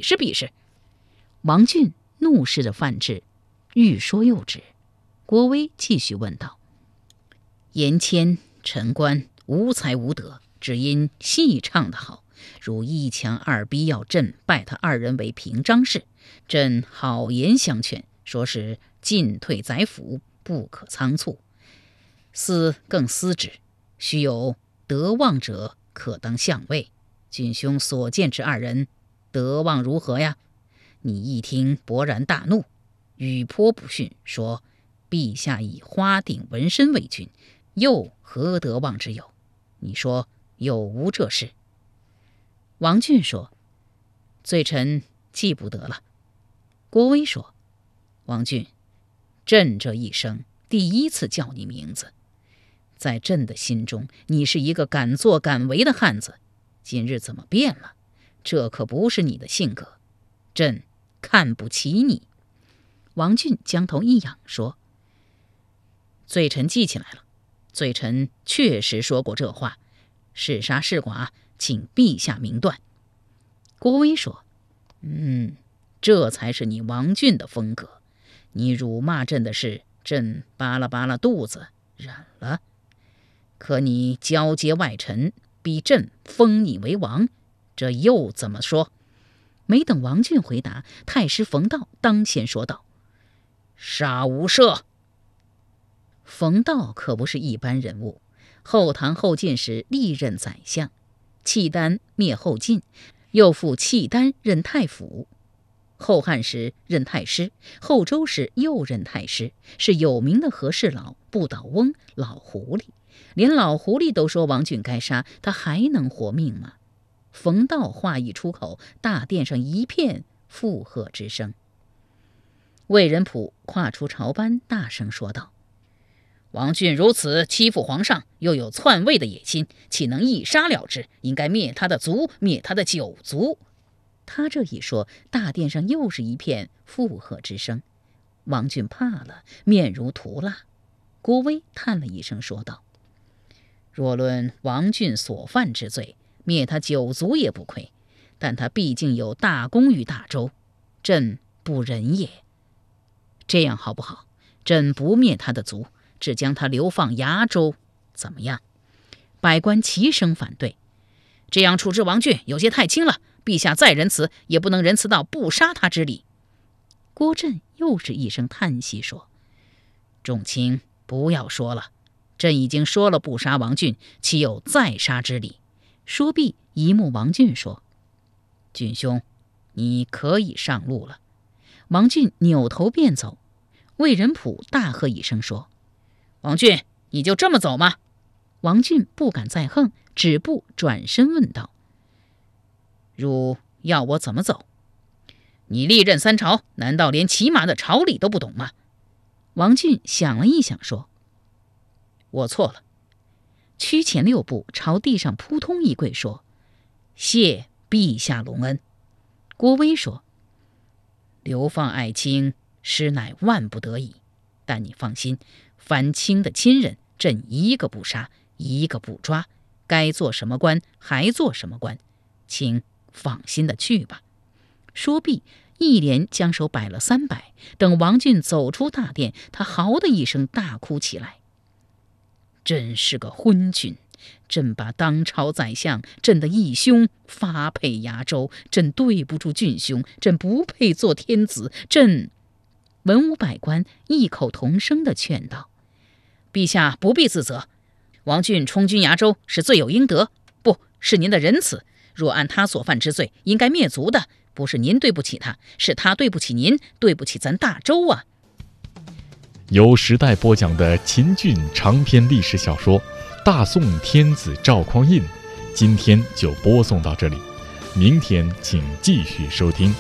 试比试。王俊怒视着范质，欲说又止。郭威继续问道：言谦、陈官无才无德，只因戏唱得好，如一强二逼要朕拜他二人为平章事，朕好言相劝，说是进退宰辅，不可仓促。司更思之，须有德望者可当相位。郡兄所见之二人，德望如何呀？你一听，勃然大怒，语颇不逊，说陛下以花顶纹身为君，又何德望之有？你说有无这事？王俊说：罪臣记不得了。郭威说：王俊，朕这一生第一次叫你名字，在朕的心中，你是一个敢作敢为的汉子。今日怎么变了？这可不是你的性格，朕看不起你。王俊将头一仰，说：罪臣记起来了，罪臣确实说过这话，是杀是剐，请陛下明断。郭威说：这才是你王俊的风格。你辱骂朕的事，朕扒拉扒拉肚子忍了，可你交接外臣，逼朕封你为王，这又怎么说？没等王俊回答，太师冯道当先说道：杀无赦。冯道可不是一般人物，后唐后晋时历任宰相，契丹灭后晋，又复契丹任太府，后汉时任太师，后周时又任太师，是有名的和事佬、不倒翁、老狐狸。连老狐狸都说王俊该杀，他还能活命吗？冯道话一出口，大殿上一片附和之声。魏仁溥跨出朝班，大声说道：王俊如此欺负皇上，又有篡位的野心，岂能一杀了之？应该灭他的族，灭他的九族。他这一说，大殿上又是一片附和之声。王俊怕了，面如涂蜡。郭威叹了一声，说道：若论王俊所犯之罪，灭他九族也不亏，但他毕竟有大功于大周，朕不忍也。这样好不好？朕不灭他的族，只将他流放崖州，怎么样？百官齐声反对。这样处置王俊有些太轻了，陛下再仁慈，也不能仁慈到不杀他之理。郭震又是一声叹息，说：众卿不要说了，朕已经说了不杀王俊，岂有再杀之理？说毕，一目王俊说：俊兄，你可以上路了。王俊扭头便走。魏仁溥大喝一声说：王俊，你就这么走吗？王俊不敢再横，止步转身问道：汝要我怎么走？你历任三朝，难道连起码的朝理都不懂吗？王俊想了一想说：我错了。屈前6步，朝地上扑通一跪，说：谢陛下隆恩。郭威说：流放爱卿，实乃万不得已，但你放心，反清的亲人，朕一个不杀，一个不抓，该做什么官还做什么官，请放心的去吧。说毕，一连将手摆了300。等王俊走出大殿，他嚎的一声大哭起来：朕是个昏君，朕把当朝宰相，朕的义兄发配崖州，朕对不住郡兄，朕不配做天子，朕……文武百官异口同声地劝道：陛下不必自责，王俊充军崖州是罪有应得，不是您的仁慈。若按他所犯之罪，应该灭族的，不是您对不起他，是他对不起您，对不起咱大周啊。 由时代播讲的秦俊长篇历史小说《大宋天子赵匡胤》，今天就播送到这里，明天请继续收听。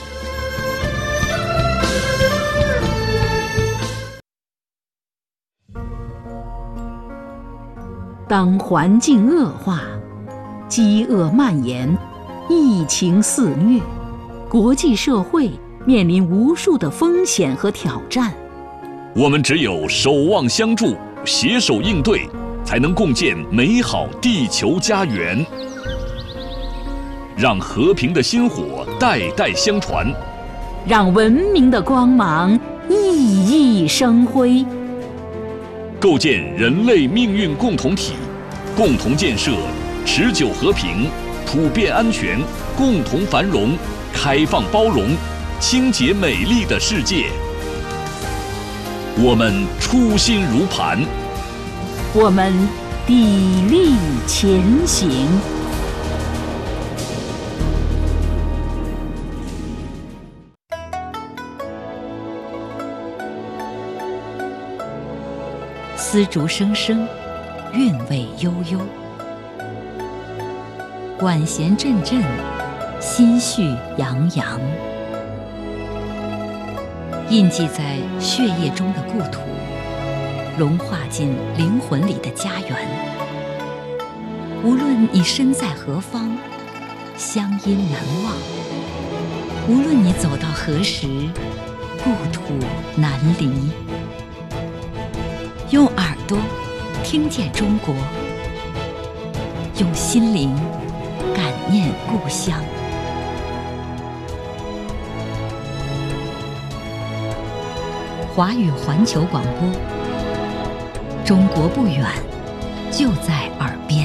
当环境恶化，饥饿蔓延，疫情肆虐，国际社会面临无数的风险和挑战。 我们只有守望相助，携手应对，才能共建美好地球家园。让和平的薪火代代相传， 让文明的光芒熠熠生辉， 构建人类命运共同体，共同建设持久和平、普遍安全、共同繁荣、开放包容、清洁美丽的世界。我们初心如磐， 我们砥砺前行。丝竹声声，韵味悠悠，管弦阵阵，心绪洋洋。印记在血液中的故土，融化进灵魂里的家园。无论你身在何方，乡音难忘；无论你走到何时，故土难离。用耳朵听见中国，用心灵感念故乡。华语环球广播，中国不远，就在耳边。